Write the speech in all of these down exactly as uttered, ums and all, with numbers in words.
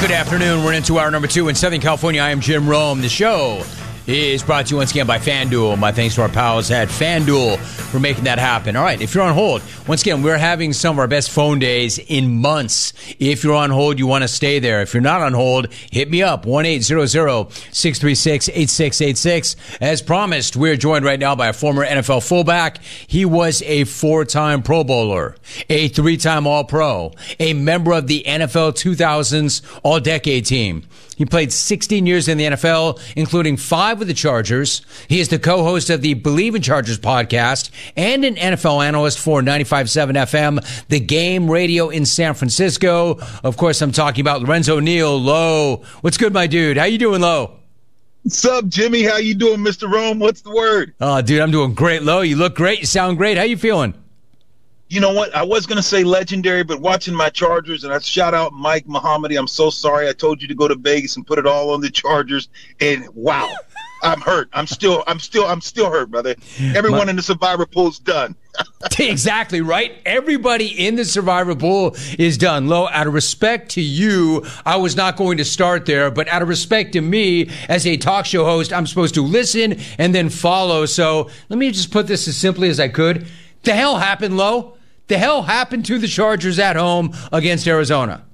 Good afternoon. We're into hour number two in Southern California. I am Jim Rome. The show is brought to you once again by FanDuel. My thanks to our pals at FanDuel for making that happen. All right, if you're on hold, once again, we're having some of our best phone days in months. If you're on hold, you want to stay there. If you're not on hold, hit me up, one eight hundred, six three six, eight six eight six. As promised, we're joined right now by a former N F L fullback. He was a four-time Pro Bowler, a three-time All-Pro, a member of the N F L two thousands All-Decade team. He played sixteen years in the N F L, including five with the Chargers. He is the co-host of the Believe in Chargers podcast and an N F L analyst for ninety-five point seven F M, The Game Radio in San Francisco. Of course, I'm talking about Lorenzo Neal. Lo, what's good, my dude? How you doing, Lo? What's up, Jimmy? How you doing, Mister Rome? What's the word? Oh, dude, I'm doing great, Lo. You look great. You sound great. How you feeling? You know what? I was going to say legendary, but watching my Chargers, and I shout out Mike Muhammadi. I'm so sorry. I told you to go to Vegas and put it all on the Chargers, and wow, I'm hurt. I'm still, I'm still, I'm still hurt, brother. Everyone my- in the Survivor Pool's done. Exactly right. Everybody in the Survivor Pool is done. Lo, out of respect to you, I was not going to start there, but out of respect to me as a talk show host, I'm supposed to listen and then follow. So let me just put this as simply as I could. The hell happened, Lo? The hell happened to the Chargers at home against Arizona?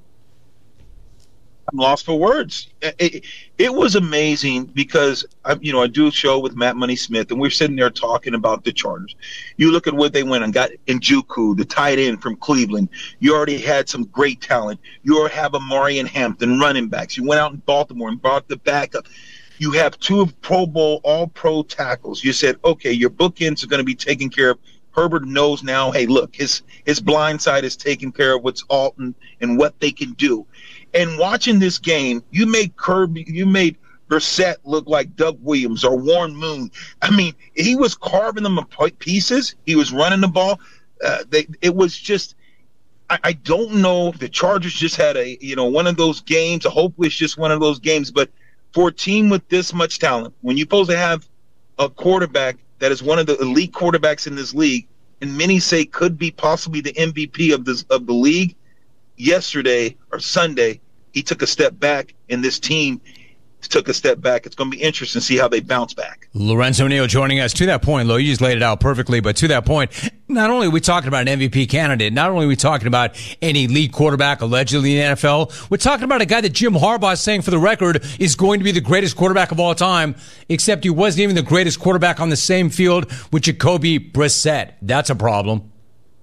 I'm lost for words. It, it, it was amazing because, I, you know, I do a show with Matt Money Smith, and we're sitting there talking about the Chargers. You look at what they went and got Njoku, the tight end from Cleveland. You already had some great talent. You already have Amari and Hampton running backs. You went out in Baltimore and brought the backup. You have two Pro Bowl, all-pro tackles. You said, okay, your bookends are going to be taken care of. Herbert knows now, hey, look, his his blind side is taken care of what's Alton and what they can do. And watching this game, you made Kirby, you made Brissett look like Doug Williams or Warren Moon. I mean, he was carving them to pieces. He was running the ball. Uh, they, it was just, I, I don't know if the Chargers just had a, you know, one of those games. Hopefully it's just one of those games. But for a team with this much talent, when you're supposed to have a quarterback that is one of the elite quarterbacks in this league, and many say could be possibly the M V P of this of the league, yesterday or Sunday, he took a step back, and this team took a step back. It's going to be interesting to see how they bounce back. Lorenzo Neal joining us. To that point, Lo, you just laid it out perfectly, but to that point, not only are we talking about an M V P candidate, not only are we talking about an elite quarterback allegedly in the N F L, we're talking about a guy that Jim Harbaugh is saying for the record is going to be the greatest quarterback of all time, except he wasn't even the greatest quarterback on the same field with Jacoby Brissett. That's a problem.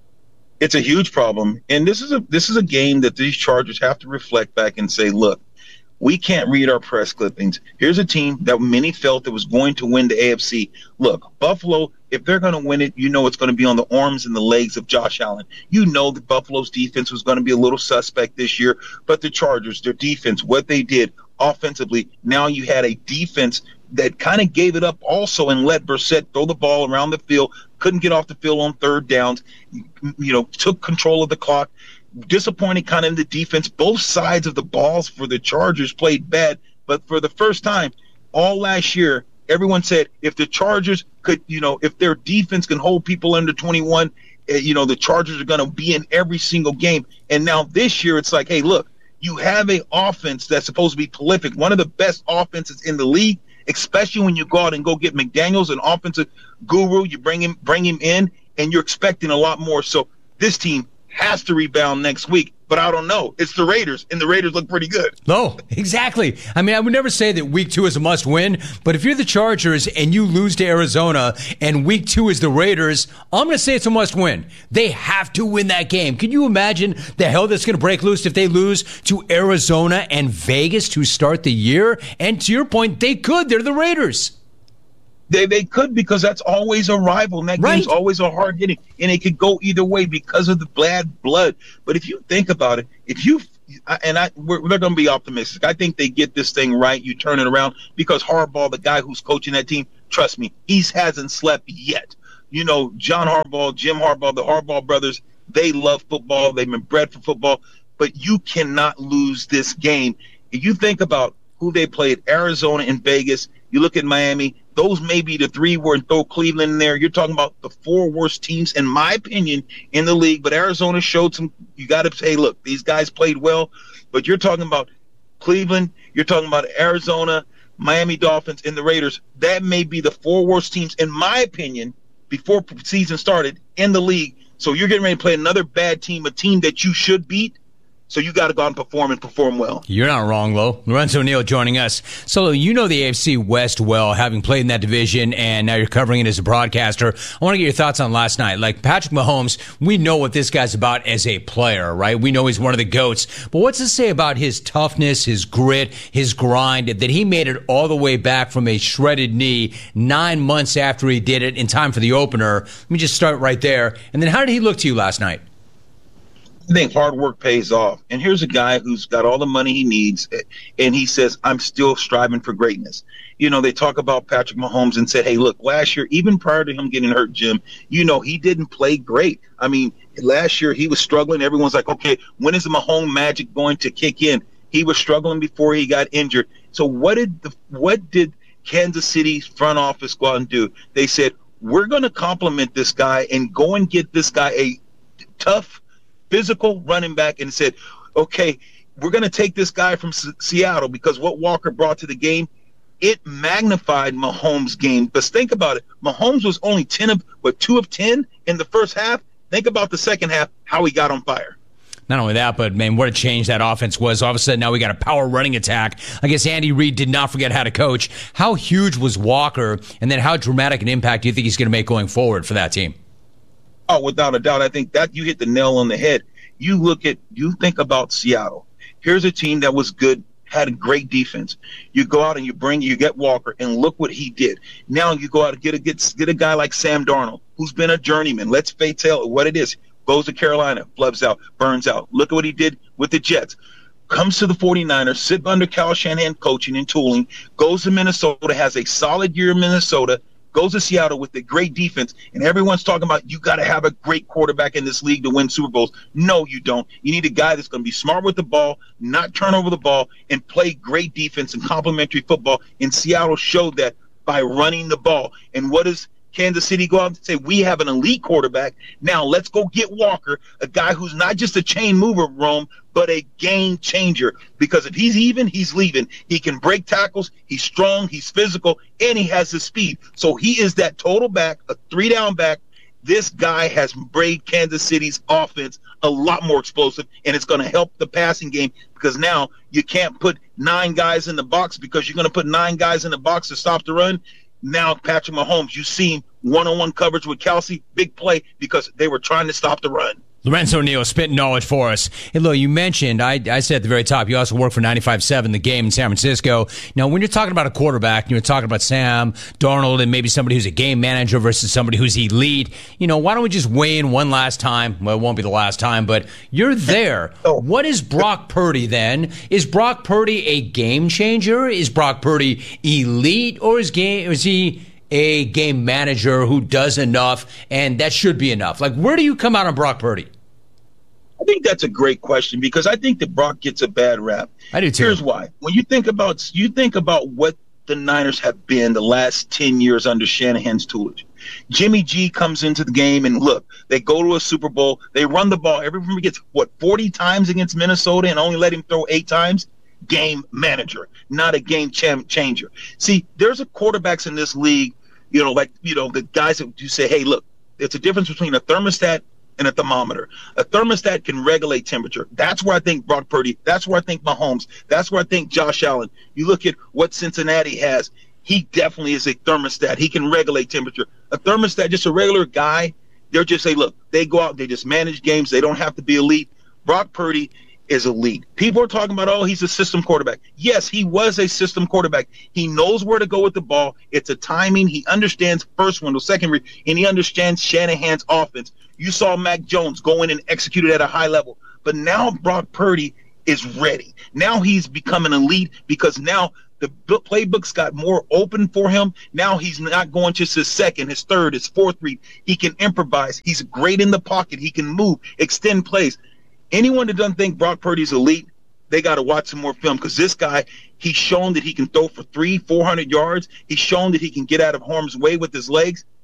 It's a huge problem. And this is a this is a game that these Chargers have to reflect back and say, look, we can't read our press clippings. Here's a team that many felt that was going to win the A F C. Look, Buffalo, if they're going to win it, you know it's going to be on the arms and the legs of Josh Allen. You know that Buffalo's defense was going to be a little suspect this year, but the Chargers, their defense, what they did offensively, now you had a defense that kind of gave it up also and let Brissett throw the ball around the field, couldn't get off the field on third downs, you know, took control of the clock. Disappointing kind of in the defense. Both sides of the balls for the Chargers played bad, but for the first time all last year, everyone said if the Chargers could, you know, if their defense can hold people under twenty-one, uh, you know, the Chargers are going to be in every single game. And now this year it's like, hey, look, you have an offense that's supposed to be prolific, one of the best offenses in the league, especially when you go out and go get McDaniels, an offensive guru. You bring him, bring him in, and you're expecting a lot more. So this team has to rebound next week, but I don't know. It's the Raiders, and the Raiders look pretty good. No, exactly. I mean, I would never say that week two is a must win, but if you're the Chargers and you lose to Arizona and week two is the Raiders, I'm going to say it's a must win. They have to win that game. Can you imagine the hell that's going to break loose if they lose to Arizona and Vegas to start the year? And to your point, they could. They're the Raiders. They they could, because that's always a rival, and that right. game's always a hard hitting, and it could go either way because of the bad blood. But if you think about it, if you and I, we're, we're going to be optimistic. I think they get this thing right. You turn it around, because Harbaugh, the guy who's coaching that team, trust me, he hasn't slept yet. You know, John Harbaugh, Jim Harbaugh, the Harbaugh brothers, they love football. They've been bred for football, but you cannot lose this game. If you think about who they played, Arizona and Vegas, you look at Miami, those may be the three where throw Cleveland in there. You're talking about the four worst teams, in my opinion, in the league. But Arizona showed some, you got to say, look, these guys played well. But you're talking about Cleveland, you're talking about Arizona, Miami Dolphins, and the Raiders. That may be the four worst teams, in my opinion, before season started in the league. So you're getting ready to play another bad team, a team that you should beat. So you got to go out and perform and perform well. You're not wrong, Lo. Lorenzo Neal joining us. So you know the A F C West well, having played in that division, and now you're covering it as a broadcaster. I want to get your thoughts on last night. Like Patrick Mahomes, we know what this guy's about as a player, right? We know he's one of the GOATs. But what's to say about his toughness, his grit, his grind, that he made it all the way back from a shredded knee nine months after he did it in time for the opener? Let me just start right there. And then how did he look to you last night? I think hard work pays off. And here's a guy who's got all the money he needs, and he says, I'm still striving for greatness. You know, they talk about Patrick Mahomes and said, hey, look, last year, even prior to him getting hurt, Jim, you know, he didn't play great. I mean, last year he was struggling. Everyone's like, okay, when is the Mahomes magic going to kick in? He was struggling before he got injured. So what did the what did Kansas City's front office go out and do? They said, we're going to compliment this guy and go and get this guy a tough, physical running back, and said, okay, we're going to take this guy from S- Seattle because what Walker brought to the game, it magnified Mahomes' game. But think about it. Mahomes was only ten of, what, two of ten in the first half. Think about the second half, how he got on fire. Not only that, but, man, what a change that offense was. All of a sudden, now we got a power running attack. I guess Andy Reid did not forget how to coach. How huge was Walker, and then how dramatic an impact do you think he's going to make going forward for that team? Oh, without a doubt. I think that you hit the nail on the head. You look at, you think about Seattle. Here's a team that was good, had a great defense. You go out and you bring, you get Walker, and look what he did. Now you go out and get a, get, get a guy like Sam Darnold, who's been a journeyman. Let's face it, what it is. Goes to Carolina, flubs out, burns out. Look at what he did with the Jets. Comes to the 49ers, sit under Kyle Shanahan coaching and tooling, goes to Minnesota, has a solid year in Minnesota, goes to Seattle with a great defense, and everyone's talking about you got to have a great quarterback in this league to win Super Bowls. No, you don't. You need a guy that's going to be smart with the ball, not turn over the ball, and play great defense and complementary football. And Seattle showed that by running the ball. And what does Kansas City go out and say? We have an elite quarterback. Now let's go get Walker, a guy who's not just a chain mover, Rome, but a game changer. Because if he's even, he's leaving. He can break tackles. He's strong. He's physical, and he has the speed. So he is that total back, a three-down back. This guy has made Kansas City's offense a lot more explosive, and it's going to help the passing game because now you can't put nine guys in the box because you're going to put nine guys in the box to stop the run. Now, Patrick Mahomes, you see one-on-one coverage with Kelsey, big play because they were trying to stop the run. Lorenzo Neal, spitting knowledge for us. Hey, Lo, you mentioned, I, I said at the very top, you also work for ninety-five seven The Game in San Francisco. Now, when you're talking about a quarterback, you're talking about Sam Darnold and maybe somebody who's a game manager versus somebody who's elite, you know, why don't we just weigh in one last time? Well, it won't be the last time, but you're there. What is Brock Purdy then? Is Brock Purdy a game changer? Is Brock Purdy elite? Or is, game, is he a game manager who does enough, and that should be enough? Like, where do you come out on Brock Purdy? I think that's a great question because I think that Brock gets a bad rap. I do too. Here's why. When you think about you think about what the Niners have been the last ten years under Shanahan's tutelage. Jimmy G comes into the game and look, they go to a Super Bowl. They run the ball. Everyone gets, what, forty times against Minnesota and only let him throw eight times? Game manager, not a game cham- changer. See, there's a quarterbacks in this league, you know, like, you know, the guys that you say, hey, look, it's a difference between a thermostat and a thermometer. A thermostat can regulate temperature. That's where I think Brock Purdy, that's where I think Mahomes, that's where I think Josh Allen. You look at what Cincinnati has, he definitely is a thermostat. He can regulate temperature. A thermostat, just a regular guy, they're just say, look, they go out, they just manage games. They don't have to be elite. Brock Purdy is elite. People are talking about, oh, he's a system quarterback. Yes, he was a system quarterback. He knows where to go with the ball. It's a timing. He understands first window, second read, and he understands Shanahan's offense. You saw Mac Jones go in and execute it at a high level. But now Brock Purdy is ready. Now he's become an elite because now the playbook's got more open for him. Now he's not going just his second, his third, his fourth read. He can improvise. He's great in the pocket. He can move, extend plays. Anyone that doesn't think Brock Purdy's elite, they got to watch some more film because this guy, he's shown that he can throw for three, four hundred yards. He's shown that he can get out of harm's way with his legs.